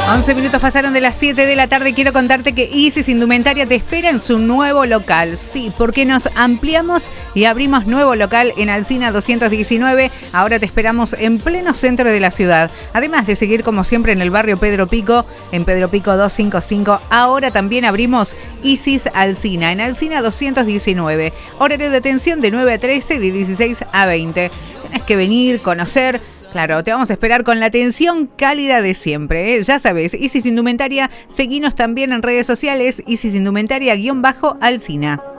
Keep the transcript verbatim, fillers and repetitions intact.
once minutos pasaron de las siete de la tarde. Quiero contarte que Isis Indumentaria te espera en su nuevo local. Sí, porque nos ampliamos y abrimos nuevo local en Alsina doscientos diecinueve. Ahora te esperamos en pleno centro de la ciudad. Además de seguir como siempre en el barrio Pedro Pico, en Pedro Pico doscientos cincuenta y cinco, ahora también abrimos Isis Alsina, en Alsina doscientos diecinueve. Horario de atención de nueve a trece, de dieciséis a veinte. Tienes que venir, conocer. Claro, te vamos a esperar con la atención cálida de siempre, ¿eh? Ya sabes, Isis Indumentaria, seguinos también en redes sociales, Isis Indumentaria-Alsina.